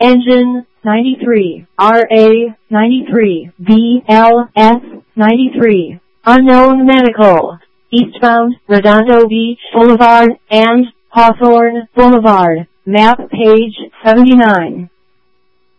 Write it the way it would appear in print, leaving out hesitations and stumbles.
Engine 93, RA 93, BLS 93. Unknown Medical. Eastbound, Redondo Beach Boulevard and Hawthorne Boulevard. Map page 79.